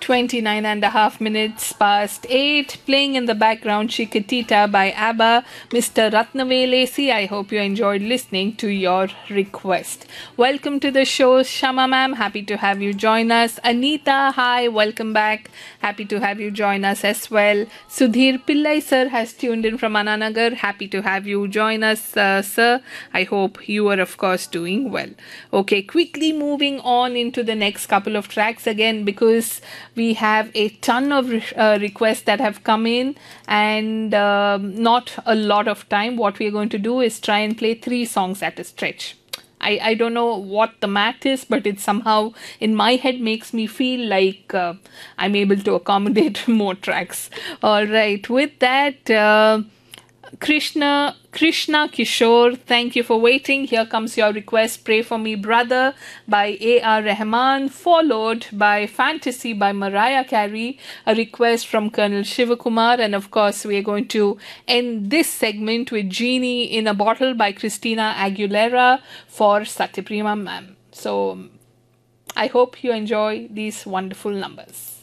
29 and a half minutes past 8. Playing in the background Chiquitita by ABBA, Mr. Ratnavele. I hope you enjoyed listening to your request. Welcome to the show, Shama ma'am. Happy to have you join us. Anita, hi, welcome back. Happy to have you join us as well. Sudhir Pillai sir has tuned in from Ananagar. Happy to have you join us, sir. I hope you are, of course, doing well. Okay, quickly moving on into the next couple of tracks again, because we have a ton of requests that have come in and not a lot of time. What we are going to do is try and play 3 songs at a stretch. I don't know what the math is, but it somehow in my head makes me feel like I'm able to accommodate more tracks. All right, with that, Krishna Kishore, thank you for waiting. Here comes your request, Pray For Me Brother by A.R. Rahman, followed by Fantasy by Mariah Carey, a request from Colonel Shivakumar, and of course we are going to end this segment with Genie in a Bottle by Christina Aguilera for Satyaprima ma'am. So I hope you enjoy these wonderful numbers.